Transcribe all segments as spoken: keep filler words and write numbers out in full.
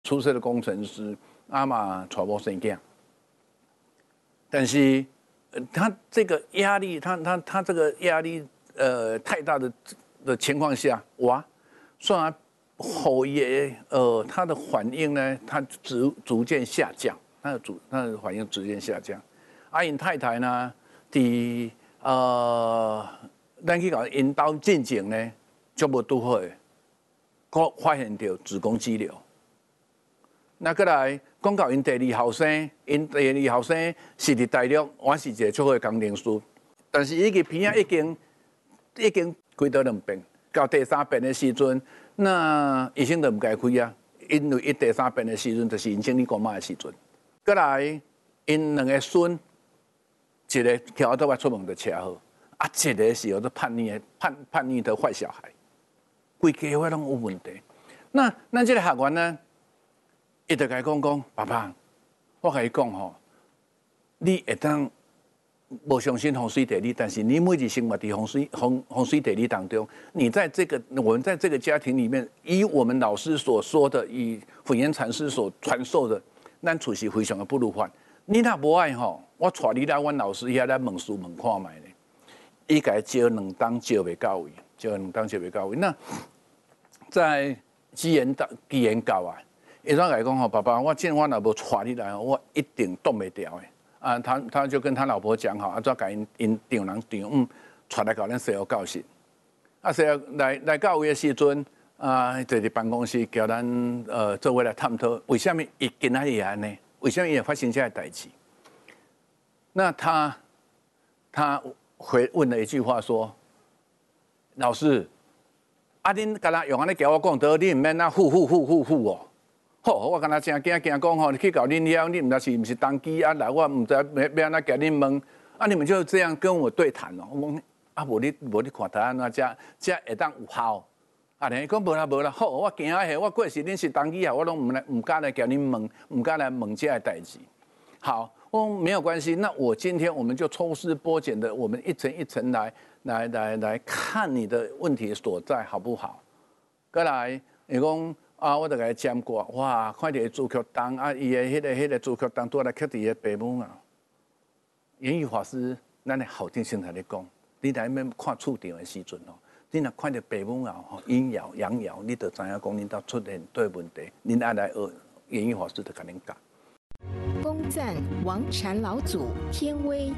出色的工程师，阿玛传播生囝，但是、呃、他这个压力，他他他这个压力呃太大的的情况下，哇，虽然后也呃他的反应呢，他逐逐渐下降，他的主他的反应逐渐下降。阿因太太呢，伫呃，咱去搞引导进前呢，就无拄好诶，我发现到子宫肌瘤。那过来讲到因第二后生，因第二后生是伫大陆，我是一个足好诶工程师，但是伊个鼻啊已经已经开到两遍，到第三遍的时阵，那医生就唔该开啊，因为伊第三遍的时阵就是因生理姑妈的时阵。过来因两个孙。一个跳到外出门就车祸，啊，一个是有做叛逆的叛叛逆的坏小孩，规家伙拢有问题。那咱这个学员呢，伊就甲伊讲讲，爸爸，我甲伊讲吼，你会当无相信风水地理，但是你每日生活伫风水风风水地理当中，你在这个我们在这个家庭里面，以我们老师所说的，以混元禅师所传授的，咱处是非常的不如法。你若无爱吼，我带你来阮老师遐来问事问看卖咧。伊甲伊招两当招袂到位，招两当招袂到位。那在基研到基研教啊，伊怎甲伊讲吼，爸爸，我今我若无带你来，我一定挡袂掉诶。啊，他他就跟他老婆讲好，啊，怎甲因因丈人丈嗯，带来搞咱西学教室。啊，西学来来到位诶时阵，啊，就伫办公室叫咱呃做伙来探讨，为什么伊今仔日安尼？为什么也发生这样的代志？那他他回问了一句话说：“老师，啊，恁敢若用安尼教我讲道，你唔免那呼呼呼呼呼哦。好，我敢若真惊惊讲吼，你去搞恁了，你唔知是唔是当机啊？来，我唔知要要安怎甲恁问，啊，你们就这样跟我对谈哦。我讲啊，无你无你看答案怎这这会当有效？啊，你讲无啦无啦，好，我惊啊！我过是恁是当机啊，我拢唔来唔敢来甲恁问，唔敢来问这个代志。好，我没有关系。那我今天我们就抽丝剥茧的，我们一层一层来来来来看你的问题所在，好不好？过来，你讲啊，我就甲伊讲过，哇，看到主曲档啊，伊的迄个迄个主曲档都来刻伫伊的爸母啊。言语法师，咱的好听先来咧讲，你来面看厝场的时阵哦。你若看到爸母啊，阴爻阳爻，你就知影讲恁兜出现对问题，恁爱来学言语法师就甲恁教。 恭赞王禅老祖天威。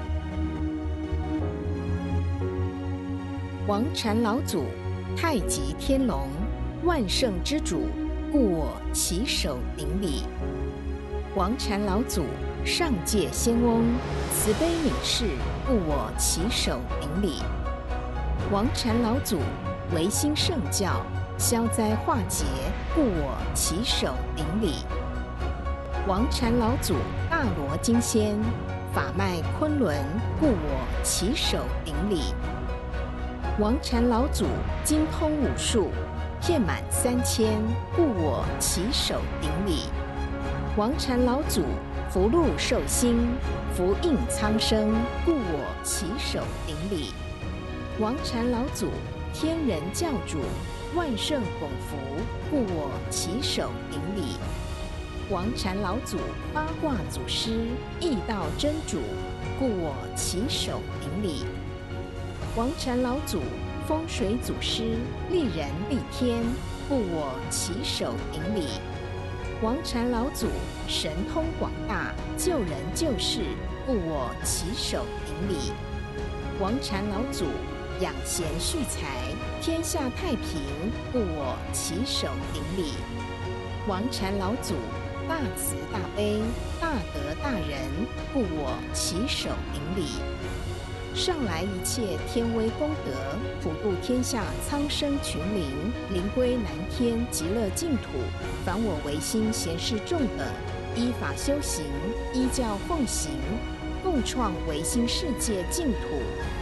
王禅老祖，太极天龙，万圣之主，故我起手顶礼。王禅老祖，上界仙翁，慈悲悯世，故我起手顶礼。王禅老祖，维新圣教，消灾化劫，故我起手顶礼。王禅老祖，大罗金仙，法脉昆仑，故我起手顶礼。王禅老祖，精通武术，遍满三千，故我起手顶礼。王禅老祖，福禄寿星，福应苍生，故我起手顶礼。王禅老祖，天人教主，万圣拱福，故我起手顶礼。王禅老祖，八卦祖师，易道真主，故我起手顶礼。王禅老祖，风水祖师，利人利天，故我起手顶礼。王禅老祖，神通广大，救人救世，故我起手顶礼。王禅老祖，养贤蓄财，天下太平，故我起手顶礼。王禅老祖，大慈大悲，大德大仁，故我起手顶礼。上来一切天威功德，普度天下苍生群灵，灵归南天极乐净土。凡我唯心贤士众等，依法修行，依教奉行，共创唯心世界净土。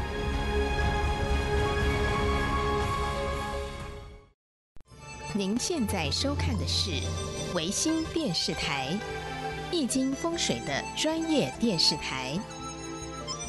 您现在收看的是维新电视台，易经风水的专业电视台。